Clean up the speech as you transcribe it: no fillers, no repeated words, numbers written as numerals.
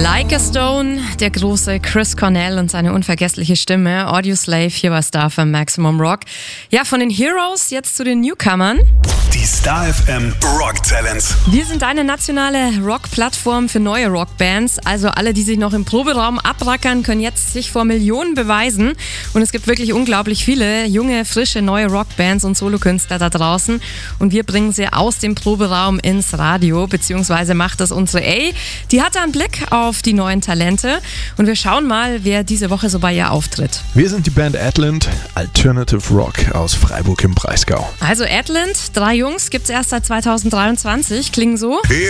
Like a Stone, der große Chris Cornell und seine unvergessliche Stimme. Audioslave, hier war Star für Maximum Rock. Ja, von den Heroes jetzt zu den Newcomern. Die Star FM Rock Talents. Wir sind eine nationale Rock-Plattform für neue Rockbands. Also alle, die sich noch im Proberaum abrackern, können jetzt sich vor Millionen beweisen. Und es gibt wirklich unglaublich viele junge, frische, neue Rockbands und Solokünstler da draußen. Und wir bringen sie aus dem Proberaum ins Radio, beziehungsweise macht das unsere A. Die hat da einen Blick auf die neuen Talente. Und wir schauen mal, wer diese Woche so bei ihr auftritt. Wir sind die Band Adland, Alternative Rock aus Freiburg im Breisgau. Also Adland, 3 Jungs, gibt's erst seit 2023, klingen so.